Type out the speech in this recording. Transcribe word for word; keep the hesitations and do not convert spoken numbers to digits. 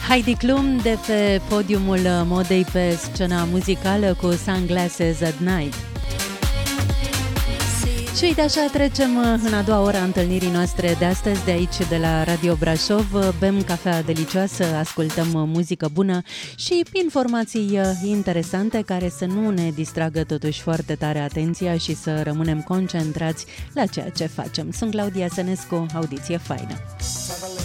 Heidi Klum de pe podiumul modei pe scena muzicală cu Sunglasses at Night. Și uite așa trecem în a doua oră a întâlnirii noastre de astăzi, de aici, de la Radio Brașov. Bem cafea delicioasă, ascultăm muzică bună și informații interesante care să nu ne distragă totuși foarte tare atenția și să rămânem concentrați la ceea ce facem. Sunt Claudia Sănescu, audiție faină!